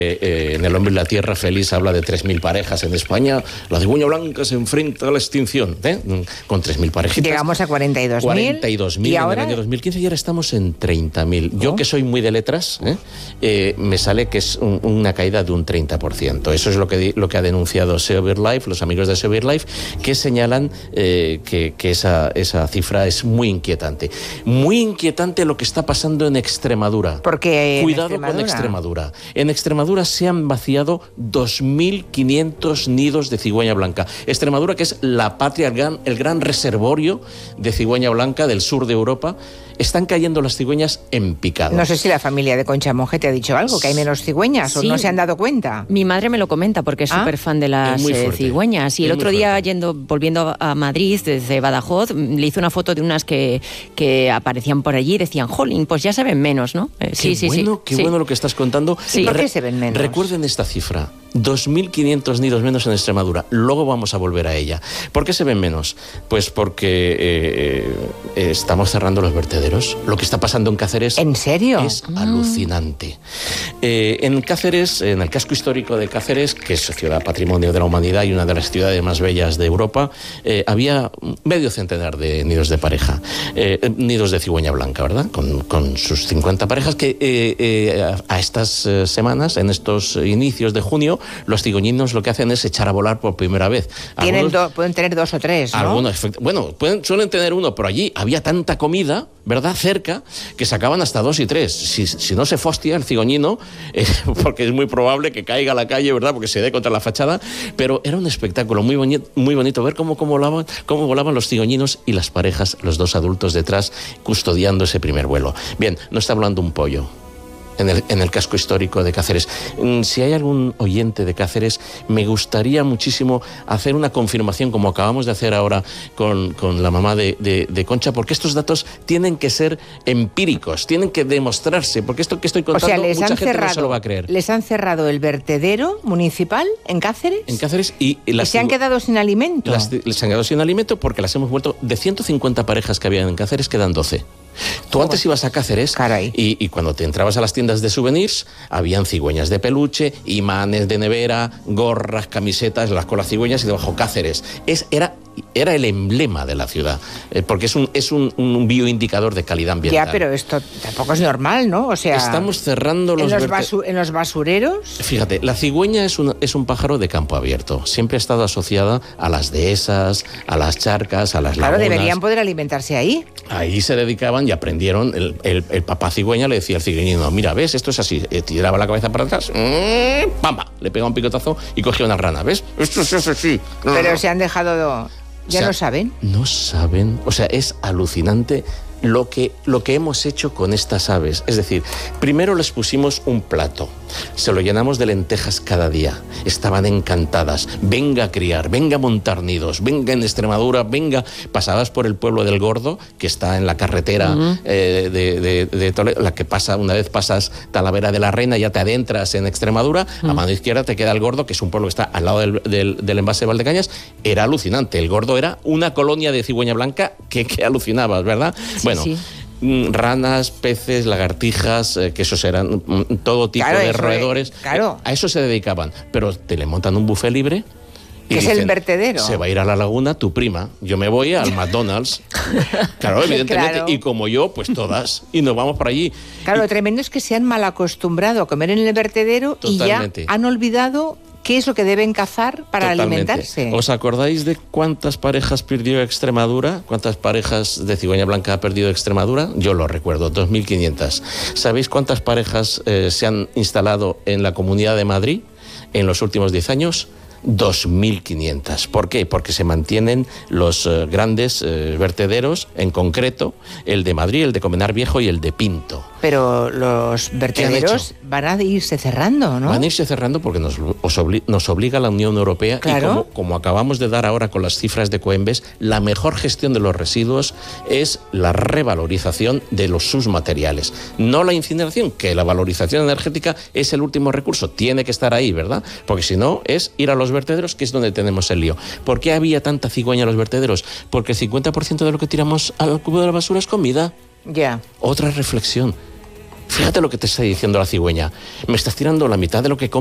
En El hombre y la tierra, Félix habla de 3.000 parejas en España. La cigüeña blanca se enfrenta a la extinción, con 3.000 parejitas. Llegamos a 42.000. 42.000 en el año 2015 y ahora estamos en 30.000. Yo, que soy muy de letras, me sale que es una caída de un 30%. Eso es lo que ha denunciado SEO BirdLife, los amigos de SEO BirdLife, que señalan que esa cifra es muy inquietante. Muy inquietante lo que está pasando en Extremadura. Porque cuidado con Extremadura. En Extremadura se han vaciado 2.500 nidos de cigüeña blanca. Extremadura, que es la patria, el gran reservorio de cigüeña blanca del sur de Europa, están cayendo las cigüeñas en picado. No sé si la familia de Concha Monge te ha dicho algo, que hay menos cigüeñas, o no se han dado cuenta. Mi madre me lo comenta porque es súper fan de las cigüeñas. Y el otro día, volviendo a Madrid, desde Badajoz, le hice una foto de unas que aparecían por allí y decían, jolín, pues ya se ven menos, ¿no? Qué bueno lo que estás contando. Sí. ¿Por qué se ven menos? Recuerden esta cifra, 2.500 nidos menos en Extremadura. Luego vamos a volver a ella. ¿Por qué se ven menos? Pues porque estamos cerrando los vertederos. Lo que está pasando en Cáceres... ¿En serio? Es alucinante. En Cáceres, en el casco histórico de Cáceres, que es ciudad patrimonio de la humanidad y una de las ciudades más bellas de Europa, había medio centenar de nidos de pareja, nidos de cigüeña blanca, ¿verdad? Con sus 50 parejas que a estas semanas, en estos inicios de junio, los cigüeñinos lo que hacen es echar a volar por primera vez. Pueden tener 2 o 3, ¿no? Suelen tener uno, pero allí había tanta comida, ¿verdad?, cerca, que sacaban hasta 2 y 3. Si no se fostia el cigoñino, porque es muy probable que caiga a la calle, ¿verdad?, porque se dé contra la fachada, pero era un espectáculo muy bonito ver cómo volaban los cigoñinos y las parejas, los 2 adultos detrás, custodiando ese primer vuelo. Bien, no está hablando un pollo. En el casco histórico de Cáceres. Si hay algún oyente de Cáceres, me gustaría muchísimo hacer una confirmación, como acabamos de hacer ahora con la mamá de Concha, porque estos datos tienen que ser empíricos, tienen que demostrarse, porque esto que estoy contando, mucha gente no se lo va a creer. Les han cerrado el vertedero municipal en Cáceres. En Cáceres y se han quedado sin alimento. Les han quedado sin alimento porque las hemos vuelto, de 150 parejas que habían en Cáceres, quedan 12. Tú antes ibas a Cáceres y cuando te entrabas a las tiendas de souvenirs, habían cigüeñas de peluche, imanes de nevera, gorras, camisetas, las con las cigüeñas y debajo Cáceres. Era el emblema de la ciudad, porque es un bioindicador de calidad ambiental. Ya, pero esto tampoco es normal, ¿no? O sea, estamos cerrando en los basureros. Fíjate, la cigüeña es un pájaro de campo abierto. Siempre ha estado asociada a las dehesas, a las charcas, a las lagunas. Claro, deberían poder alimentarse ahí. Ahí se dedicaban y aprendieron. El papá cigüeña le decía al cigüeñino, mira, ¿ves? Esto es así. Tiraba la cabeza para atrás, ¡pamba! Le pegaba un picotazo y cogía una rana, ¿ves? Esto es así. Pero se han dejado... ¿Ya no saben? No saben. O sea, es alucinante lo que hemos hecho con estas aves. Es decir, primero les pusimos un plato, se lo llenamos de lentejas cada día. Estaban encantadas. Venga a criar, venga a montar nidos, venga en Extremadura, venga. Pasabas por el pueblo del Gordo, que está en la carretera de Toledo, la que pasa, una vez pasas Talavera de la Reina, ya te adentras en Extremadura, a mano izquierda te queda el Gordo, que es un pueblo que está al lado del embalse de Valdecañas. Era alucinante. El Gordo era una colonia de cigüeña blanca que alucinabas, ¿verdad? Bueno, ranas, peces, lagartijas, que esos eran todo tipo de roedores. A eso se dedicaban. Pero te le montan un buffet libre. Que es el vertedero. Se va a ir a la laguna tu prima. Yo me voy al McDonald's. Claro, evidentemente. Claro. Y como yo, pues todas. Y nos vamos por allí. Claro, lo tremendo es que se han mal acostumbrado a comer en el vertedero. Totalmente. Y ya han olvidado qué es lo que deben cazar para alimentarse. ¿Os acordáis de cuántas parejas perdió Extremadura? ¿Cuántas parejas de cigüeña blanca ha perdido Extremadura? Yo lo recuerdo, 2.500. ¿Sabéis cuántas parejas se han instalado en la Comunidad de Madrid en los últimos 10 años? 2.500. ¿Por qué? Porque se mantienen los grandes vertederos, en concreto el de Madrid, el de Comenar Viejo y el de Pinto. Pero los vertederos van a irse cerrando, ¿no? Van a irse cerrando porque nos obliga la Unión Europea. Claro. Y como acabamos de dar ahora con las cifras de Coembes, la mejor gestión de los residuos es la revalorización de sus materiales. No la incineración, que la valorización energética es el último recurso. Tiene que estar ahí, ¿verdad? Porque si no, es ir a los vertederos, que es donde tenemos el lío. ¿Por qué había tanta cigüeña en los vertederos? Porque el 50% de lo que tiramos al cubo de la basura es comida. Ya. Otra reflexión. Fíjate lo que te está diciendo la cigüeña. Me estás tirando la mitad de lo que